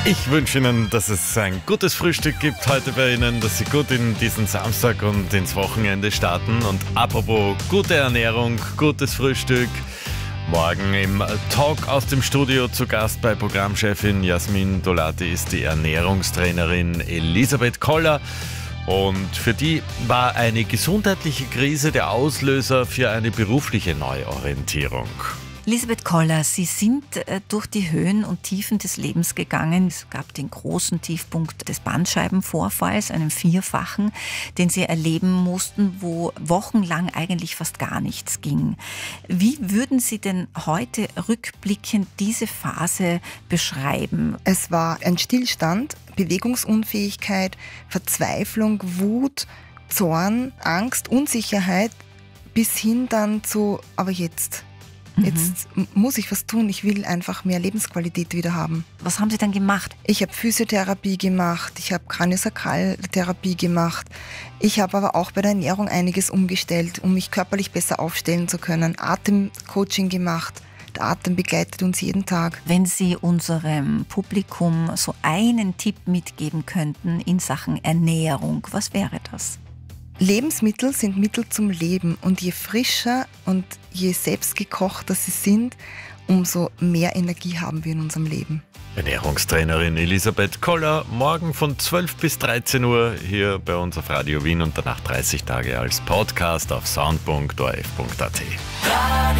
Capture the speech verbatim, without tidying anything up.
Ich wünsche Ihnen, dass es ein gutes Frühstück gibt heute bei Ihnen, dass Sie gut in diesen Samstag und ins Wochenende starten. Und apropos gute Ernährung, gutes Frühstück. Morgen im Talk aus dem Studio zu Gast bei Programmchefin Jasmin Dolati ist die Ernährungstrainerin Elisabeth Koller. Und für die war eine gesundheitliche Krise der Auslöser für eine berufliche Neuorientierung. Elisabeth Koller, Sie sind durch die Höhen und Tiefen des Lebens gegangen. Es gab den großen Tiefpunkt des Bandscheibenvorfalls, einen vierfachen, den Sie erleben mussten, wo wochenlang eigentlich fast gar nichts ging. Wie würden Sie denn heute rückblickend diese Phase beschreiben? Es war ein Stillstand, Bewegungsunfähigkeit, Verzweiflung, Wut, Zorn, Angst, Unsicherheit bis hin dann zu, aber jetzt... Jetzt mhm. muss ich was tun, ich will einfach mehr Lebensqualität wieder haben. Was haben Sie dann gemacht? Ich habe Physiotherapie gemacht, ich habe Kraniosakraltherapie gemacht. Ich habe aber auch bei der Ernährung einiges umgestellt, um mich körperlich besser aufstellen zu können. Atemcoaching gemacht. Der Atem begleitet uns jeden Tag. Wenn Sie unserem Publikum so einen Tipp mitgeben könnten in Sachen Ernährung, was wäre das? Lebensmittel sind Mittel zum Leben und je frischer und je selbstgekochter sie sind, umso mehr Energie haben wir in unserem Leben. Ernährungstrainerin Elisabeth Koller, morgen von zwölf bis dreizehn Uhr hier bei uns auf Radio Wien und danach dreißig Tage als Podcast auf sound punkt o r f punkt a t.